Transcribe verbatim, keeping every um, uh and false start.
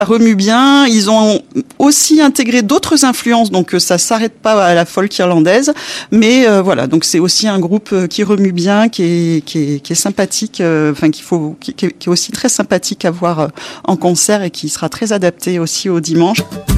Ça remue bien. Ils ont aussi intégré d'autres influences, donc ça s'arrête pas à la folk irlandaise. Mais euh, voilà, donc c'est aussi un groupe qui remue bien, qui est qui est, qui est sympathique, euh, enfin qu'il faut, qui, qui est aussi très sympathique à voir en concert et qui sera très adapté aussi au dimanche.